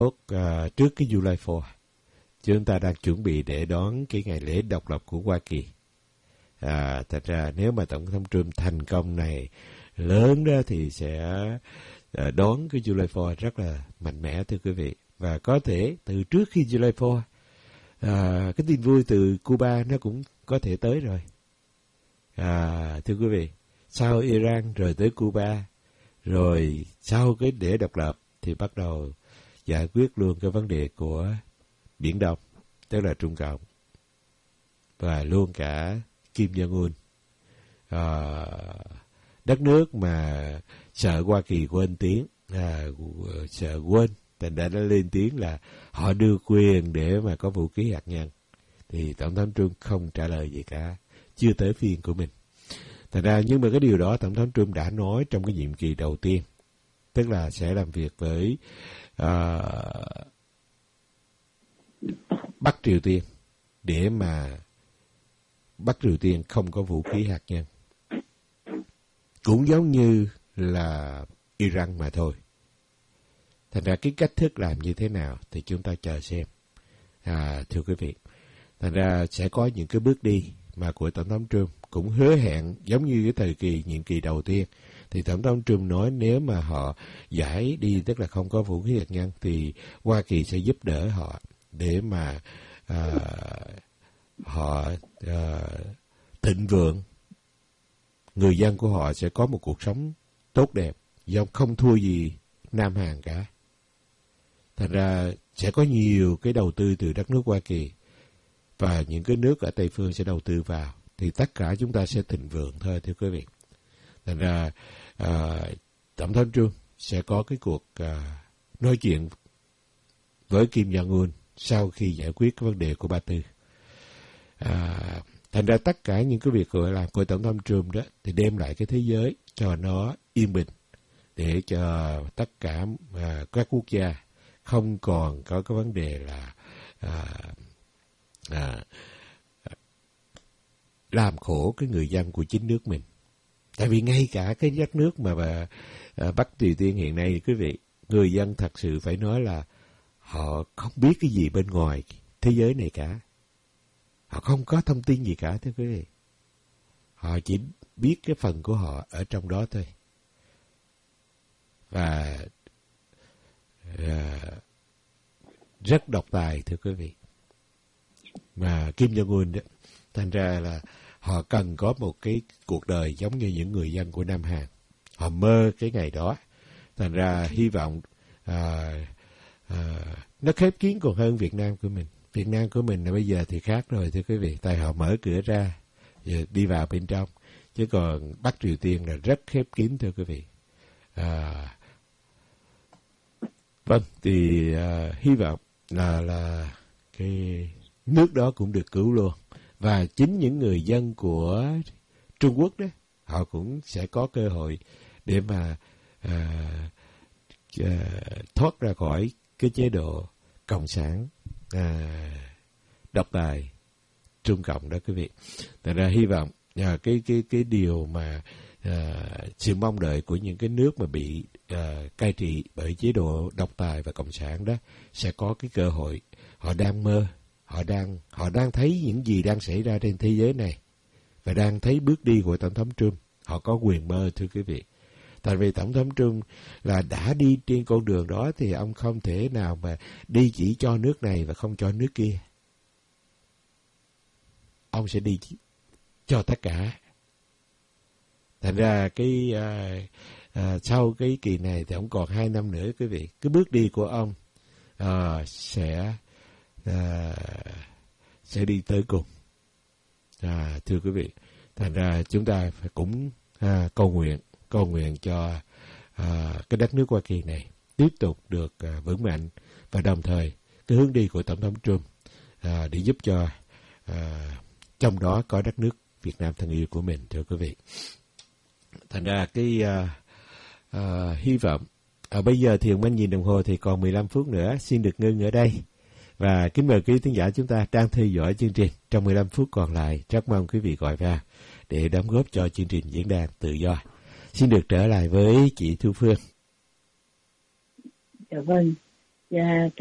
trước cái July 4, chúng ta đang chuẩn bị để đón cái ngày lễ độc lập của Hoa Kỳ. Thật ra nếu mà Tổng thống Trump thành công này lớn đó thì sẽ đón cái July 4 rất là mạnh mẽ, thưa quý vị. Và có thể từ trước khi July 4, cái tin vui từ Cuba nó cũng có thể tới rồi. Thưa quý vị, sau Iran rồi tới Cuba, rồi sau cái lễ độc lập thì bắt đầu giải quyết luôn cái vấn đề của Biển Đông, tức là Trung Cộng, và luôn cả Kim Jong-un. Đất nước mà sợ Hoa Kỳ quên tiếng, sợ quên, thành ra nó lên tiếng là họ đưa quyền để mà có vũ khí hạt nhân. Thì Tổng thống Trump không trả lời gì cả, chưa tới phiên của mình. Thành ra, nhưng mà cái điều đó Tổng thống Trump đã nói trong cái nhiệm kỳ đầu tiên, tức là sẽ làm việc với Bắc Triều Tiên để mà Bắc Triều Tiên không có vũ khí hạt nhân. Cũng giống như là Iran mà thôi. Thành ra cái cách thức làm như thế nào thì chúng ta chờ xem. Thưa quý vị, thành ra sẽ có những cái bước đi mà của Tổng thống Trump cũng hứa hẹn giống như cái thời kỳ nhiệm kỳ đầu tiên. Thì Tổng thống Trump nói nếu mà họ giải đi, tức là không có vũ khí hạt nhân, thì Hoa Kỳ sẽ giúp đỡ họ để mà họ thịnh vượng. Người dân của họ sẽ có một cuộc sống tốt đẹp, do không thua gì Nam Hàn cả. Thành ra sẽ có nhiều cái đầu tư từ đất nước Hoa Kỳ và những cái nước ở Tây Phương sẽ đầu tư vào, thì tất cả chúng ta sẽ thịnh vượng thôi, thưa quý vị. Thành ra Tổng thống Trump sẽ có cái cuộc nói chuyện với Kim Jong-un sau khi giải quyết cái vấn đề của Ba Tư. Thành ra tất cả những cái việc gọi là của Tổng thống Trump đó thì đem lại cái thế giới cho nó yên bình, để cho tất cả các quốc gia không còn có cái vấn đề là làm khổ cái người dân của chính nước mình. Tại vì ngay cả cái đất nước mà Bắc Triều Tiên hiện nay, quý vị, người dân thật sự phải nói là họ không biết cái gì bên ngoài thế giới này cả. Họ không có thông tin gì cả, thưa quý vị. Họ chỉ biết cái phần của họ ở trong đó thôi. Và rất độc tài, thưa quý vị. Mà Kim Jong-un đó, thành ra là họ cần có một cái cuộc đời giống như những người dân của Nam Hàn. Họ mơ cái ngày đó. Thành ra hy vọng nó khép kín còn hơn Việt Nam của mình. Việt Nam của mình là bây giờ thì khác rồi, thưa quý vị. Tại họ mở cửa ra, giờ đi vào bên trong. Chứ còn Bắc Triều Tiên là rất khép kín, thưa quý vị. Vâng, thì hy vọng là cái nước đó cũng được cứu luôn. Và chính những người dân của Trung Quốc đó, họ cũng sẽ có cơ hội để mà thoát ra khỏi cái chế độ cộng sản độc tài Trung Cộng đó, quý vị. Thật ra hy vọng cái điều mà sự mong đợi của những cái nước mà bị cai trị bởi chế độ độc tài và cộng sản đó sẽ có cái cơ hội. Họ đang mơ, họ đang thấy những gì đang xảy ra trên thế giới này và đang thấy bước đi của Tổng thống Trump. Họ có quyền mơ, thưa quý vị. Tại vì Tổng thống Trump là đã đi trên con đường đó thì ông không thể nào mà đi chỉ cho nước này và không cho nước kia. Ông sẽ đi cho tất cả. Thành ra cái sau cái kỳ này thì ông còn 2 năm nữa, quý vị. Cái bước đi của ông sẽ đi tới cùng. Thưa quý vị, thành ra chúng ta phải cũng cầu nguyện cho cái đất nước Hoa Kỳ này tiếp tục được vững mạnh, và đồng thời cái hướng đi của Tổng thống Trump để giúp cho trong đó có đất nước Việt Nam thân yêu của mình, thưa quý vị. Thành ra cái hy vọng. Bây giờ thì Hồng Anh nhìn đồng hồ thì còn 15 phút nữa, xin được ngưng ở đây. Và kính mời quý khán giả chúng ta đang theo dõi chương trình. Trong 15 phút còn lại, rất mong quý vị gọi vào để đóng góp cho chương trình Diễn đàn Tự do. Xin được trở lại với chị Thu Phương. Dạ vâng. Dạ,